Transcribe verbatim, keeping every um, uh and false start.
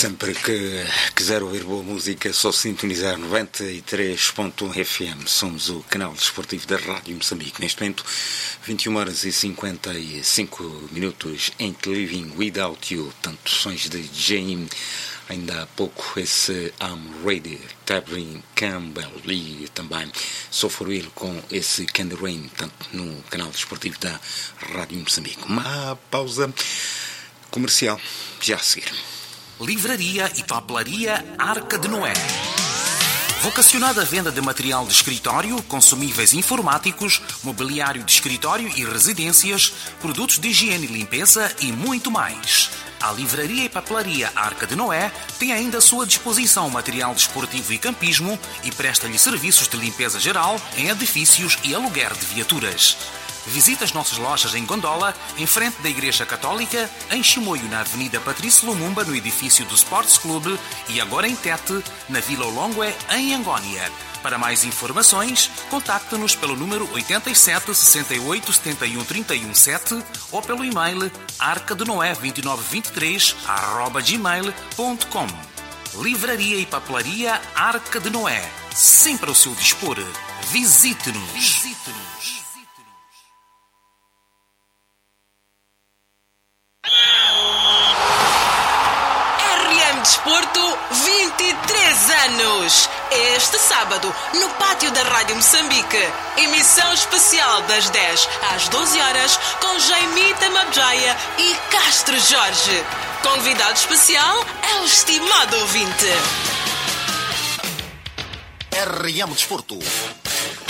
Sempre que quiser ouvir boa música, é só sintonizar noventa e três ponto um F M. Somos o canal desportivo da Rádio Moçambique. Neste momento, vinte e uma horas e cinquenta e cinco minutos em Living Without You. Tanto sons de Jane, ainda há pouco esse I'm Ready, Tabrin Campbell e também Soforil com esse Candy Rain, tanto no canal desportivo da Rádio Moçambique. Uma pausa comercial já a seguir. Livraria e papelaria Arca de Noé. Vocacionada à venda de material de escritório, consumíveis informáticos, mobiliário de escritório e residências, produtos de higiene e limpeza e muito mais. A Livraria e Papelaria Arca de Noé tem ainda à sua disposição material desportivo e campismo e presta-lhe serviços de limpeza geral em edifícios e aluguer de viaturas. Visite as nossas lojas em Gondola, em frente da Igreja Católica, em Chimoio, na Avenida Patrício Lumumba, no edifício do Sports Club, e agora em Tete, na Vila Olongue, em Angónia. Para mais informações, contacte-nos pelo número oito sete, seis oito, sete um, três um sete ou pelo e-mail arcadenoé dois nove dois três arroba gmail ponto com. Livraria e Papelaria Arca de Noé, sempre ao seu dispor. Visite-nos! Visite-nos! Desporto, vinte e três anos. Este sábado, no pátio da Rádio Moçambique. Emissão especial das dez às doze horas com Jaimita Mabjaya e Castro Jorge. Convidado especial é o estimado ouvinte. R M Desporto,